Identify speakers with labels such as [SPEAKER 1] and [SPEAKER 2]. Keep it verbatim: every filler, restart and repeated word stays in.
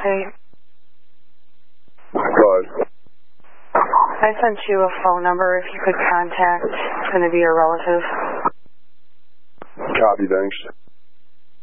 [SPEAKER 1] Kate.
[SPEAKER 2] What?
[SPEAKER 1] I sent you a phone number if you could contact. It's going to be a relative.
[SPEAKER 2] Copy, thanks.